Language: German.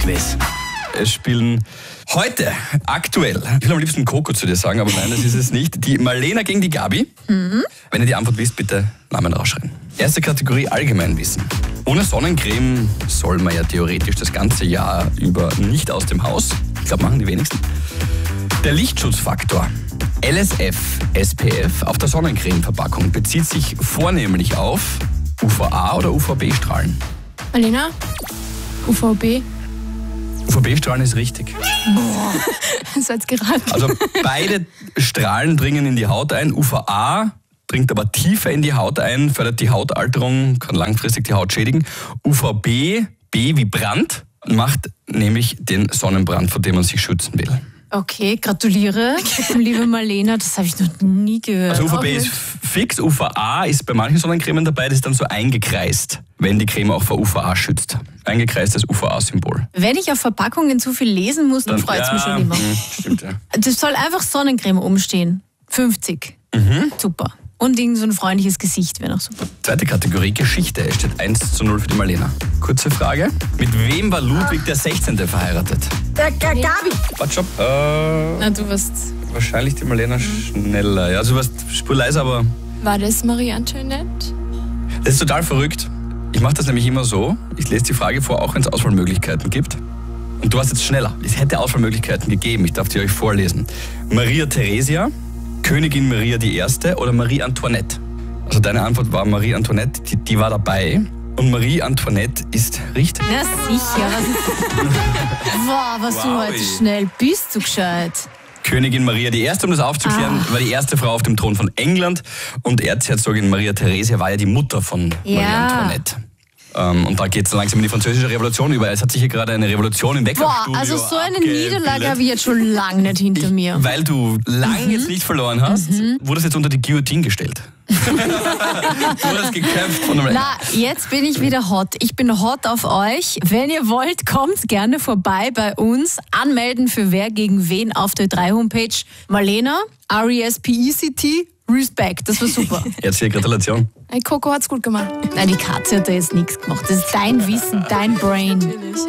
Musikquiz. Es spielen heute, aktuell, ich will am liebsten Coco zu dir sagen, aber nein, das ist es nicht, die Marlena gegen die Gabi. Wenn ihr die Antwort wisst, bitte Namen rausschreien. Erste Kategorie Allgemeinwissen. Ohne Sonnencreme soll man ja theoretisch das ganze Jahr über nicht aus dem Haus. Ich glaube, machen die wenigsten. Der Lichtschutzfaktor LSF, SPF auf der Sonnencreme-Verpackung bezieht sich vornehmlich auf UVA oder UVB-Strahlen. Marlena? UVB? UVB-Strahlen ist richtig. Das war jetzt geraten. Also beide Strahlen dringen in die Haut ein. UVA dringt aber tiefer in die Haut ein, fördert die Hautalterung, kann langfristig die Haut schädigen. UVB, B wie Brand, macht nämlich den Sonnenbrand, vor dem man sich schützen will. Okay, gratuliere, liebe Marlena, das habe ich noch nie gehört. Also UVB ist fix, UVA ist bei manchen Sonnencremen dabei, das ist dann so eingekreist, wenn die Creme auch vor UVA schützt. Eingekreistes UVA-Symbol. Wenn ich auf Verpackungen zu viel lesen muss, dann freut es mich schon immer. Stimmt, ja. Das soll einfach Sonnencreme umstehen. 50. Super. Und irgend so ein freundliches Gesicht wäre noch super. Zweite Kategorie, Geschichte. Es steht 1:0 für die Marlena. Kurze Frage. Mit wem war Ludwig der 16. verheiratet? Der Gabi. Warte, Na, du warst... wahrscheinlich die Marlena schneller. Ja, also du warst Spur leiser, aber... War das Marie Antoinette? Das ist total verrückt. Ich mache das nämlich immer so. Ich lese die Frage vor, auch wenn es Auswahlmöglichkeiten gibt. Und du warst jetzt schneller. Es hätte Auswahlmöglichkeiten gegeben. Ich darf die euch vorlesen. Maria Theresia, Königin Maria I. oder Marie Antoinette. Also deine Antwort war Marie Antoinette, die war dabei. Und Marie Antoinette ist richtig. Na sicher. Wow, was du heute schnell bist, du gescheit. Königin Maria I., um das aufzuklären, war die erste Frau auf dem Thron von England. Und Erzherzogin Maria Theresia war ja die Mutter von Marie Antoinette. Und da geht es langsam in die französische Revolution über. Es hat sich hier gerade eine Revolution im Weckrafstudio Boah, also so eine Niederlage habe ich jetzt schon lange nicht hinter mir. Weil du lange jetzt nicht verloren hast, wurde es jetzt unter die Guillotine gestellt. Du wurdest geköpft von einem... Na, jetzt bin ich wieder hot. Ich bin hot auf euch. Wenn ihr wollt, kommt gerne vorbei bei uns. Anmelden für Wer gegen Wen auf der 3 Homepage. Marlena, R-E-S-P-E-C-T, Respect. Das war super. Herzliche Gratulation. Hey, Coco hat's gut gemacht. Nein, die Katze hat da jetzt nichts gemacht. Das ist dein Wissen, dein Brain. Natürlich.